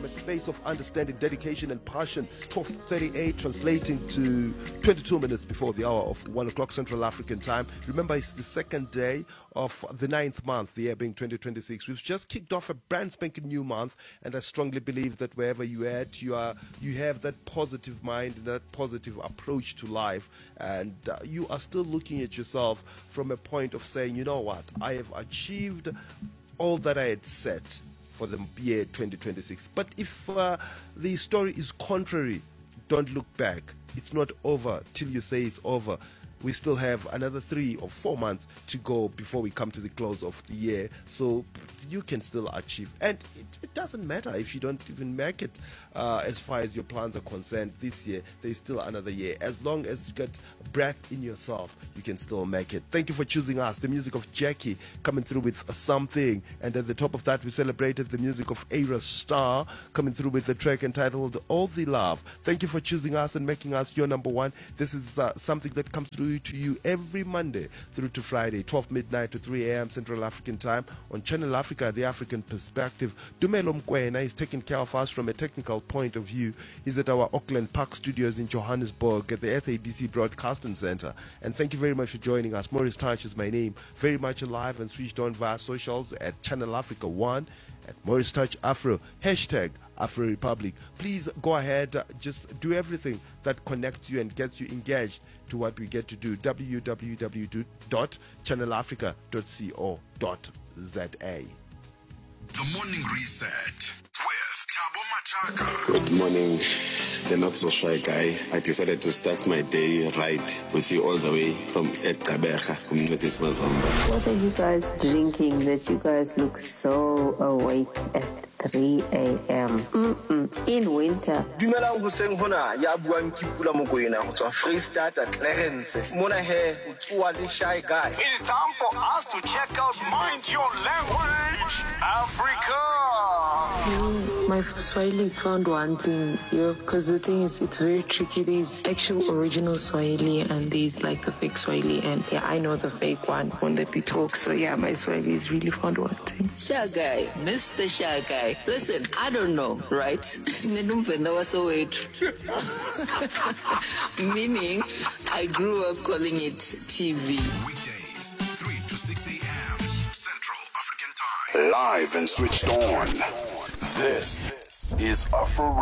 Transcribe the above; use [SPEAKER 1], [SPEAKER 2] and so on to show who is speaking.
[SPEAKER 1] from a space of understanding, dedication, and passion. 12:38, translating to 22 minutes before the hour of 1 o'clock Central African time. Remember, it's the second day of the 9th month, the year being 2026. We've just kicked off a brand spanking new month, and I strongly believe that wherever you're at, you have that positive mind, that positive approach to life, and you are still looking at yourself from a point of saying, you know what, I have achieved all that I had set for the year 2026. But if the story is contrary, don't look back. It's not over till you say it's over. We still have another 3 or 4 months to go before we come to the close of the year. So you can still achieve. And it doesn't matter if you don't even make it as far as your plans are concerned this year. There's still another year. As long as you get breath in yourself, you can still make it. Thank you for choosing us. The music of Jackie coming through with Something. And at the top of that, we celebrated the music of Ayra Starr coming through with the track entitled All the Love. Thank you for choosing us and making us your number one. This is something that comes through to you every Monday through to Friday, 12 midnight to 3 a.m. Central African time on Channel Africa, the African perspective. Dumelo Mkwena is taking care of us from a technical point of view. He's at our Auckland Park studios in Johannesburg at the SABC Broadcasting Center. And thank you very much for joining us. Maurice Touch is my name. Very much alive and switched on via socials at Channel Africa 1, at Maurice Touch Afro, hashtag Afro Republic. Please go ahead, just do everything that connects you and gets you engaged to what we get to do. www.channelafrica.co.za.
[SPEAKER 2] The Morning Reset with Thabo Machaka.
[SPEAKER 3] Good morning, the not so shy guy. I decided to start my day right with you all the way from Etabeja, Community Mazomba.
[SPEAKER 4] What are you guys drinking that you guys look so awake at 3 a.m.? In winter.
[SPEAKER 5] Dumelang hoseng hona ya buang ke Pula Mokoena go tswa Freestata Clarence. Mona he o tswa le shy guy.
[SPEAKER 2] It's time for us to check out Mind Your Language Africa.
[SPEAKER 6] My Swahili found one thing, because the thing is, it's very tricky. There's actual original Swahili and there's like the fake Swahili, and yeah, I know the fake one when they talk. So yeah, my Swahili is really found one thing.
[SPEAKER 7] Shy guy, Mr. Shy guy. Listen, I don't know, right? Meaning, I grew up calling it TV.
[SPEAKER 2] Weekdays, 3 to 6 a.m. Central African time. Live and switched on. This is Afro